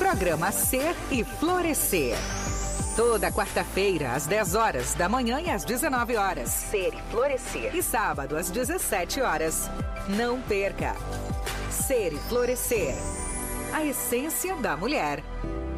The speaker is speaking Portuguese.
Programa Ser e Florescer. Toda quarta-feira, às 10 horas da manhã e às 19 horas. Ser e Florescer. E sábado, às 17 horas. Não perca. Ser e Florescer. A essência da mulher.